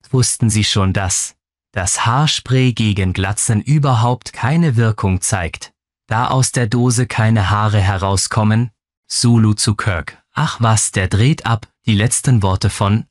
wussten sie schon, dass das Haarspray gegen Glatzen überhaupt keine Wirkung zeigt, da aus der Dose keine Haare herauskommen. Sulu zu Kirk: Ach was, der dreht ab. Die letzten Worte von